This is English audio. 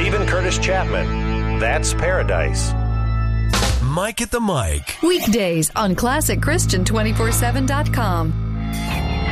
Stephen Curtis Chapman. That's Paradise. Mike at the Mic. Weekdays on ClassicChristian247.com.